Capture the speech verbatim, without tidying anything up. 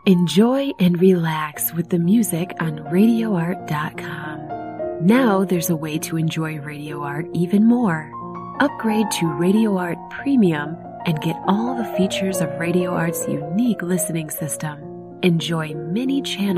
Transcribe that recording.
Enjoy and relax with the music on radio art dot com. Now there's a way to enjoy Radio Art even more. Upgrade to Radio Art Premium and get all the features of Radio Art's unique listening system. Enjoy many channels